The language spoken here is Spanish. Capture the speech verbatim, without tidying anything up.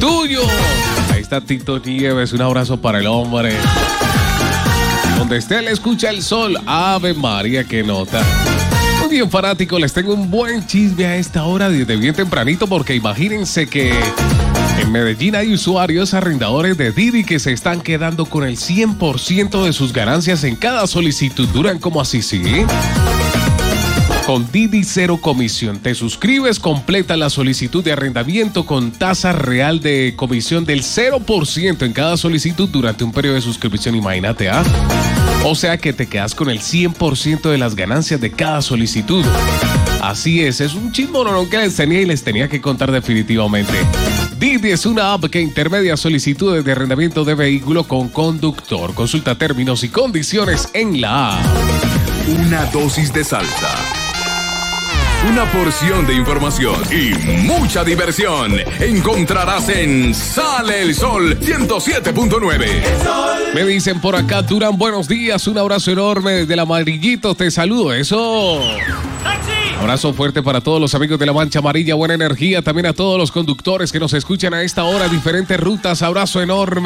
tuyo. Ahí está Tito Nieves, un abrazo para el hombre. Donde esté le escucha el sol. Ave María, qué nota. Muy bien, fanáticos, les tengo un buen chisme a esta hora desde bien tempranito, porque imagínense que en Medellín hay usuarios arrendadores de Didi que se están quedando con el cien por ciento de sus ganancias en cada solicitud. ¿Duran como así, sí? Con Didi cero comisión. Te suscribes, completa la solicitud de arrendamiento con tasa real de comisión del cero por ciento en cada solicitud durante un periodo de suscripción. Imagínate, ¿ah? O sea que te quedas con el cien por ciento de las ganancias de cada solicitud. Así es, es un chismorón que les tenía y les tenía que contar definitivamente. Didi es una app que intermedia solicitudes de arrendamiento de vehículo con conductor. Consulta términos y condiciones en la app. Una dosis de salsa, una porción de información y mucha diversión encontrarás en Sale el Sol ciento siete punto nueve. Me dicen por acá, Durán, buenos días, un abrazo enorme desde el Amarillito, te saludo, eso. Abrazo fuerte para todos los amigos de la Mancha Amarilla, buena energía, también a todos los conductores que nos escuchan a esta hora, diferentes rutas, abrazo enorme.